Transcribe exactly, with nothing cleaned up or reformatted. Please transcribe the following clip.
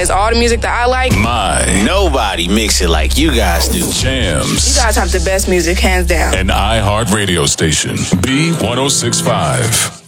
plays all the music that I like. My. Nobody mix it like you guys do. Jams. You guys have the best music, hands down. An iHeart radio station. B one oh six point five.